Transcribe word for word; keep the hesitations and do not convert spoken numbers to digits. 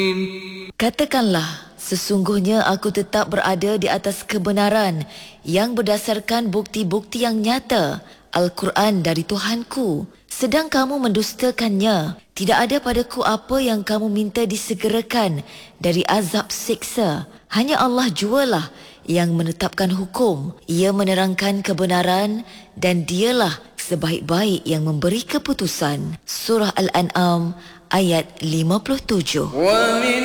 Katakanlah, sesungguhnya aku tetap berada di atas kebenaran yang berdasarkan bukti-bukti yang nyata, Al-Quran dari Tuhanku. Sedang kamu mendustakannya, tidak ada padaku apa yang kamu minta disegerakan dari azab siksa. Hanya Allah jualah yang menetapkan hukum. Ia menerangkan kebenaran dan dialah sebaik-baik yang memberi keputusan. Surah Al-An'am ayat lima puluh tujuh.